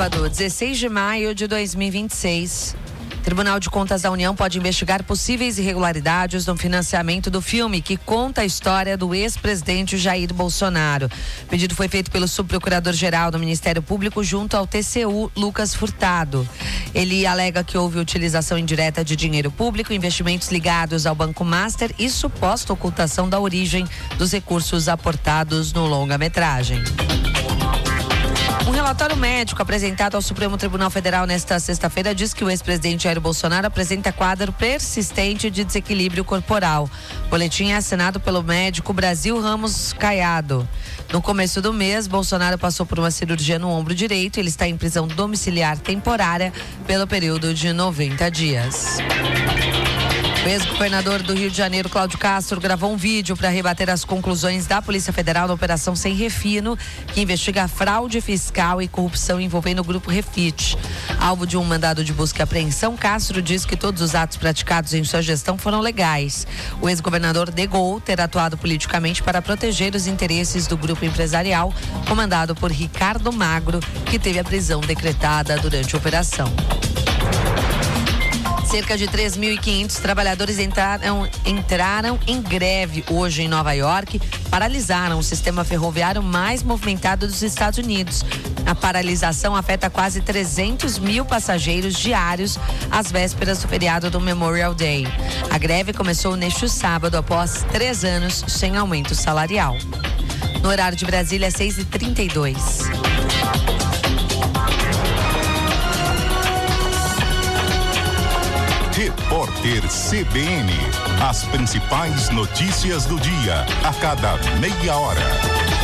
Sábado, 16 de maio de 2026. Tribunal de Contas da União pode investigar possíveis irregularidades no financiamento do filme que conta a história do ex-presidente Jair Bolsonaro. O pedido foi feito pelo subprocurador-geral do Ministério Público junto ao TCU, Lucas Furtado. Ele alega que houve utilização indireta de dinheiro público, investimentos ligados ao Banco Master e suposta ocultação da origem dos recursos aportados no longa-metragem. Um relatório médico apresentado ao Supremo Tribunal Federal nesta sexta-feira diz que o ex-presidente Jair Bolsonaro apresenta quadro persistente de desequilíbrio corporal. O boletim é assinado pelo médico Brasil Ramos Caiado. No começo do mês, Bolsonaro passou por uma cirurgia no ombro direito. Ele está em prisão domiciliar temporária pelo período de 90 dias. O ex-governador do Rio de Janeiro, Cláudio Castro, gravou um vídeo para rebater as conclusões da Polícia Federal na Operação Sem Refino, que investiga fraude fiscal e corrupção envolvendo o Grupo Refit. Alvo de um mandado de busca e apreensão, Castro diz que todos os atos praticados em sua gestão foram legais. O ex-governador negou ter atuado politicamente para proteger os interesses do grupo empresarial, comandado por Ricardo Magro, que teve a prisão decretada durante a operação. Cerca de 3.500 trabalhadores entraram em greve hoje em Nova York, paralisaram o sistema ferroviário mais movimentado dos Estados Unidos. A paralisação afeta quase 300 mil passageiros diários às vésperas do feriado do Memorial Day. A greve começou neste sábado, após 3 anos sem aumento salarial. No horário de Brasília, 6h32. Repórter CBN. As principais notícias do dia, a cada meia hora.